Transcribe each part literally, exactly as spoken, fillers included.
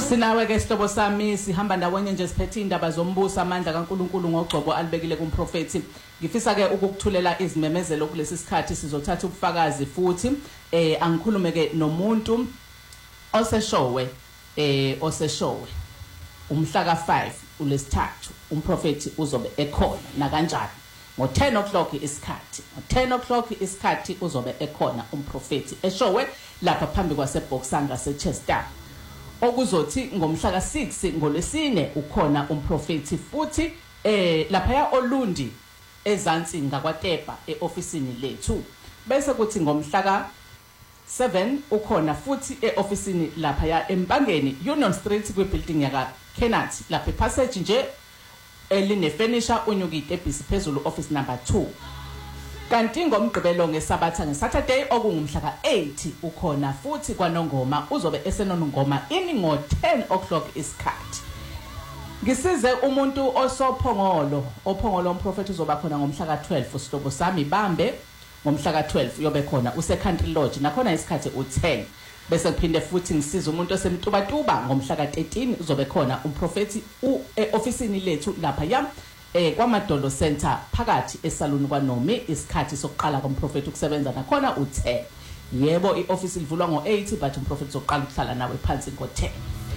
Sinawe ke sihlobo sami sihamba ndawonye nje siphethe indaba zombuso amandla kaNkuluNkulu ngogcobo alibekile kumprofeti. Ngifisa ke ukukuthulela izimemezelo kulesi sikhathi sizothatha ubufakazi futhi eh angikhulume ke nomuntu oseshowe eh oseshowe umhla ka five ulesithathu umprofeti uzobe ekhona na kanjani ngo ten o'clock isikhathi ngo ten o'clock isikhathi uzobe ekhona umprofeti eshowe lapha phambi kwaseBoxanga seChester. Okuzothi ngomhla ka six ngolesine ukhona umprofeti futhi eh lapha ya Olundi ezansi ngakwaTepa eofisini lethu. Bese kuthi ngomhla ka seven ukhona futhi eofisini lapha ya Empangeni Union Street kwibuilding yaka Kenat lapha passage nje eline furniture unyukite ebhisi phezulu office number two. Kanti ngomgqibelo ngesabatha ngeSaturday okungumhla ka eight ukhona futhi kwaNongoma uzobe esenongoma ini ngo ten o'clock isikhathi. Ngisize umuntu osophongolo ophongolo umprofeti uzoba khona ngomhla ka twelve usihlobo sami bambe ngomhla ka twelve uyobe khona use Country Lodge nakhona isikhathi u ten. Bese kuphinde futhi ngisize umuntu osemtubatuba ngomhla ka thirteen uzobe khona umprofeti u ofisini lethu lapha ya eh kwaMadolo Center phakathi esaluni kwaNomi isikhathi sokuqala komprofeti ukusebenza nakhona u ten. Yebo ioffice livulwa ngo eight but umprofeti uzoqala ukuhlala nawe phansi ngo ten.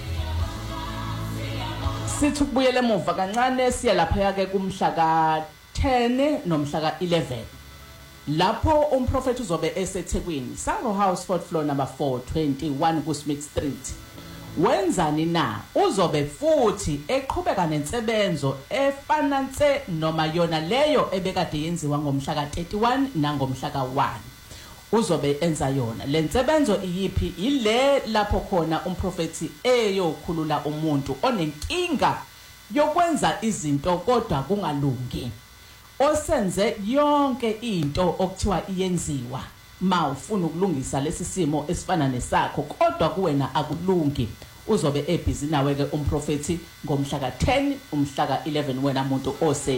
Sithi kubuyele emuva kancane siya lapha yake kumhla ka ten nomhla ka eleven. Lapho umprofeti uzobe eseThekwini Sango House fourth floor number four twenty-one kuSmith Street. Wenzani na uzobe futhi eqhubeka nensebenzo efananse noma yona leyo ebekade yenziwa ngomhla ka thirty-one nangomhla ka one. Uzobe enza yona lensebenzo iyipi ile lapho khona umprofeti eyokhulula umuntu onenkinga yokwenza izinto kodwa kungalungi. Osenze yonke into okuthiwa iyenziwa ma ufuna ukulungisa lesi simo esifana nesakho kodwa kuwena akulungi. Uzobe ebhizi nawe ke umprofeti ngomhla ka ten umhla ka eleven wena muntu ose